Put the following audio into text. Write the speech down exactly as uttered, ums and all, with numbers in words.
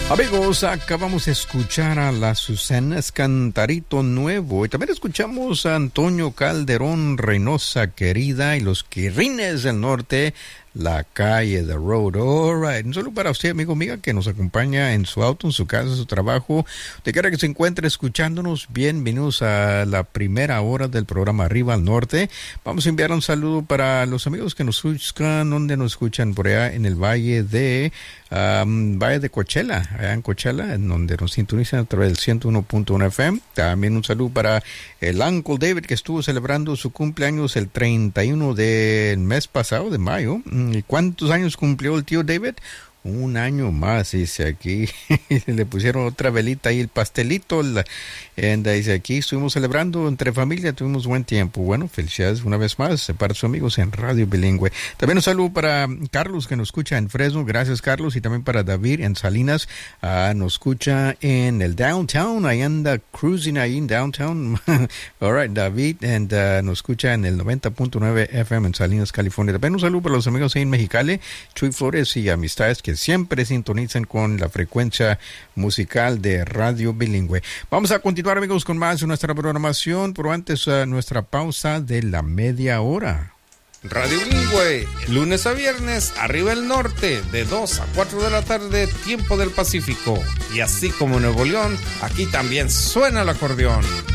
Amigos, acabamos de escuchar a las Susanas, Cantarito Nuevo, y también escuchamos a Antonio Calderón, Reynosa Querida, y los Quirrines del Norte, La Calle, The Road. All right. Un saludo para usted, amigo, amiga, que nos acompaña en su auto, en su casa, en su trabajo. De quiera que se encuentre escuchándonos, bienvenidos a la primera hora del programa Arriba al Norte. Vamos a enviar un saludo para los amigos que nos escuchan, donde nos escuchan por allá en el Valle de um, Valle de Coachella, allá en Coachella, en donde nos sintonizan a través del ciento uno punto uno F M. También un saludo para el Uncle David, que estuvo celebrando su cumpleaños el treinta y uno del mes pasado, de mayo. ¿Y cuántos años cumplió el tío David? Un año más, dice aquí. Le pusieron otra velita ahí, el pastelito. La, and, dice aquí, estuvimos celebrando entre familia, tuvimos buen tiempo. Bueno, felicidades una vez más para sus amigos en Radio Bilingüe. También un saludo para Carlos, que nos escucha en Fresno. Gracias, Carlos. Y también para David en Salinas. Uh, nos escucha en el Downtown. Ahí anda cruising ahí en Downtown. All right, David. And, uh, nos escucha en el noventa punto nueve F M en Salinas, California. También un saludo para los amigos ahí en Mexicali, Chuy Flores y amistades que siempre sintonizan con la frecuencia musical de Radio Bilingüe. Vamos a continuar, amigos, con más de nuestra programación, pero antes uh, nuestra pausa de la media hora. Radio Bilingüe, lunes a viernes, Arriba el Norte, de dos a cuatro de la tarde, tiempo del Pacífico. Y así como Nuevo León, aquí también suena el acordeón.